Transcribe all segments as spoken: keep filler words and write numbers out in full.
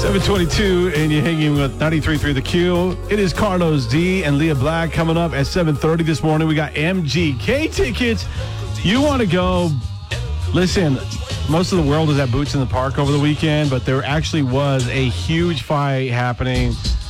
seven twenty-two, and you're hanging with ninety-three point three The Q. It is Carlos D and Leah Black coming up at seven thirty this morning. We got M G K tickets. You want to go? Listen, most of the world is at Boots in the Park over the weekend, but there actually was a huge fight happening.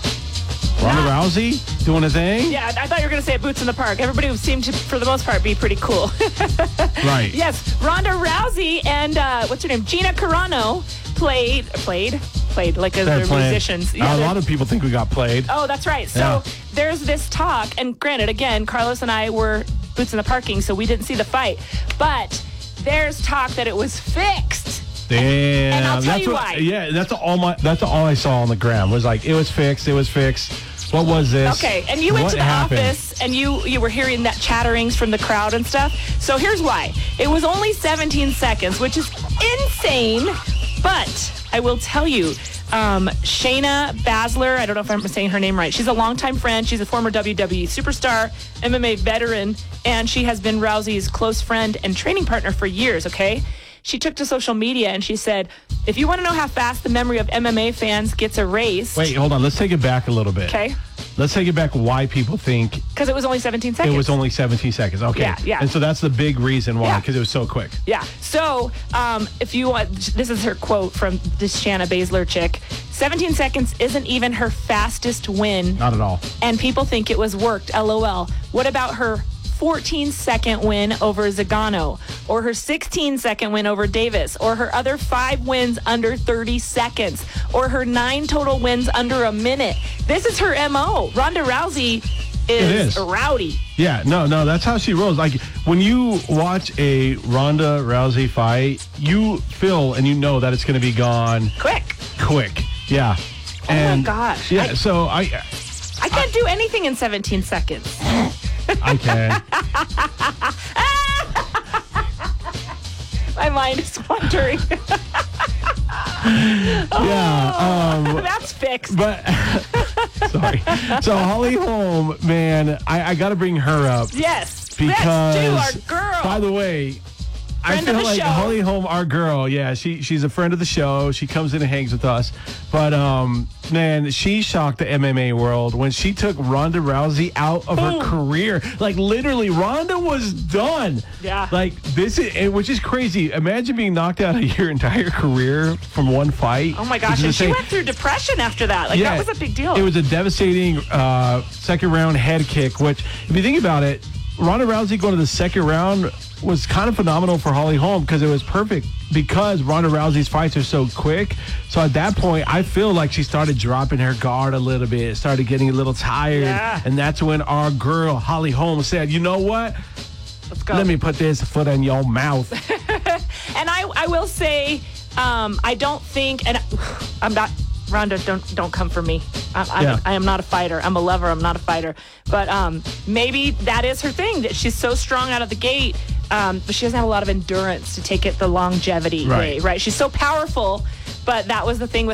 Ronda nah. Rousey doing a thing? Yeah, I thought you were going to say at Boots in the Park. Everybody seemed to, for the most part, be pretty cool. Right. Yes, Ronda Rousey and, uh, what's her name? Gina Carano played, played, played, like as they're playing. musicians. Yeah, a lot of people think we got played. Oh, that's right. So yeah. there's this talk, and granted, again, Carlos and I were Boots in the Parking, so we didn't see the fight. But there's talk that it was fixed. Damn. And I'll tell that's you what, why. Yeah, that's all my. That's all I saw on the gram was like, it was fixed. It was fixed. What was this? Okay, and you went what to the happened? office, and you you were hearing that chatterings from the crowd and stuff. So here's why. It was only seventeen seconds, which is insane. But I will tell you, um, Shayna Baszler, I don't know if I'm saying her name right. She's a longtime friend. She's a former W W E superstar, M M A veteran, and she has been Rousey's close friend and training partner for years, okay? She took to social media and she said, if you want to know how fast the memory of M M A fans gets erased. Wait, hold on. Let's take it back a little bit. Okay. Let's take it back why people think. Because it was only seventeen seconds. It was only seventeen seconds. Okay. Yeah, yeah. And so that's the big reason why, Yeah. because it was so quick. Yeah. So um, if you want, this is her quote from this Shanna Baszler chick. seventeen seconds isn't even her fastest win. Not at all. And people think it was worked. LOL. What about her fourteen second win over Zagano, or her sixteen second win over Davis, or her other five wins under thirty seconds, or her nine total wins under a minute? This is her M O. Ronda Rousey is, is. rowdy. Yeah, no, no, that's how she rolls. Like, when you watch a Ronda Rousey fight, you feel and you know that it's going to be gone Quick. quick. Yeah. Oh and my gosh. Yeah, I, so I... I can't do anything in seventeen seconds. I can. My mind is wandering. Yeah. Um, That's fixed. but, sorry. So, Holly Holm, man, I, I got to bring her up. Yes. Because, Let's do our girl. by the way, I Friend of feel the like show. Holly Holm, our girl, yeah, she she's a friend of the show. She comes in and hangs with us. But, um, man, she shocked the M M A world when she took Ronda Rousey out of Boom. her career. Like, literally, Ronda was done. Yeah. Like, this is, and which is crazy. Imagine being knocked out of your entire career from one fight. Oh, my gosh. Which is And she insane. went through depression after that. Like, Yeah, that was a big deal. It was a devastating uh, second round head kick, which, if you think about it, Ronda Rousey going to the second round was kind of phenomenal for Holly Holm because it was perfect because Ronda Rousey's fights are so quick. So at that point, I feel like she started dropping her guard a little bit, started getting a little tired. Yeah. And that's when our girl, Holly Holm, said, you know what? Let's go. Let me put this foot in your mouth. And I, I will say, um, I don't think, and I'm not, Ronda, don't don't come for me. I, I, Yeah. I am not a fighter. I'm a lover. I'm not a fighter. But um, maybe that is her thing, that she's so strong out of the gate, um, but she doesn't have a lot of endurance to take it the longevity Right. way, right? She's so powerful, but that was the thing with